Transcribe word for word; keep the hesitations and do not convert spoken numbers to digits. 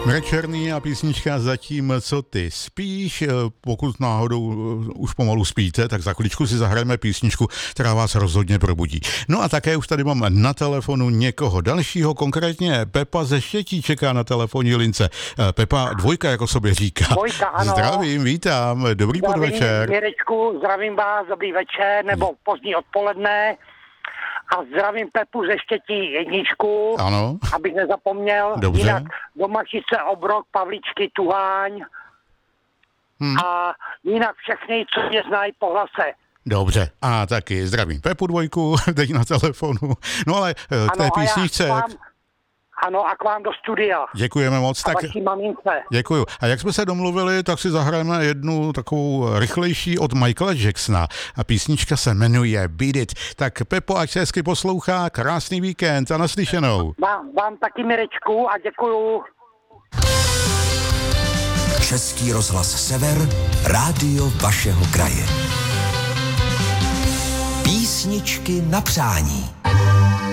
Mirek Černý a písnička Zatím, co ty spíš. Pokud náhodou už pomalu spíte, tak za chviličku si zahrajeme písničku, která vás rozhodně probudí. No a také už tady mám na telefonu někoho dalšího, konkrétně Pepa ze Štětí čeká na telefonní lince. Pepa dvojka, jako sobě říká. Dvojka, ano. Zdravím, vítám, dobrý zdravím, podvečer. Mirečku, zdravím vás, dobrý večer, nebo pozdní odpoledne. A zdravím Pepu ze Štětí jedničku, Ano. abych nezapomněl. Dobře. Jinak Domašice, Obrok, Pavličky, Tuháň hmm. a jinak všechny, co mě znají po hlase. Dobře, a taky zdravím Pepu dvojku, teď na telefonu. No ale k té ano, písničce... A vám, ano, a k vám do studia. Děkujeme moc. A tak vaší mamince. Děkuju. A jak jsme se domluvili, tak si zahrajeme jednu takovou rychlejší od Michaela Jacksona. A písnička se jmenuje Beat It. Tak Pepo, ať se hezky poslouchá, krásný víkend a naslyšenou. Vám, vám taky, Mirečku, a děkuju. Český rozhlas Sever, rádio vašeho kraje. Písničky na přání.